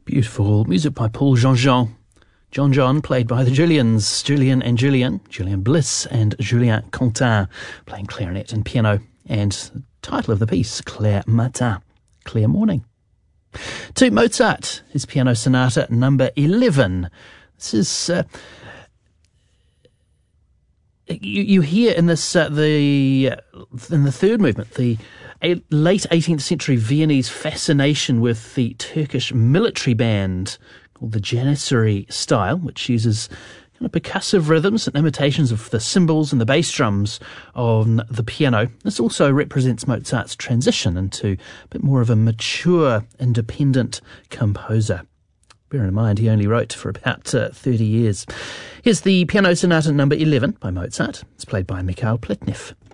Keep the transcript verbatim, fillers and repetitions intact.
Beautiful music by Paul Jean-Jean. John John, played by the Julians, Julian and Julian, Julian Bliss and Julien Quentin, playing clarinet and piano. And the title of the piece, Clair Matin, Clear Morning. To Mozart, his Piano Sonata number eleven. This is... Uh, you, you hear in this, uh, the uh, in the third movement, the a late eighteenth century Viennese fascination with the Turkish military band called the Janissary style, which uses kind of percussive rhythms and imitations of the cymbals and the bass drums on the piano. This also represents Mozart's transition into a bit more of a mature, independent composer. Bear in mind, he only wrote for about uh, thirty years. Here's the Piano Sonata number eleven by Mozart. It's played by Mikhail Pletnev.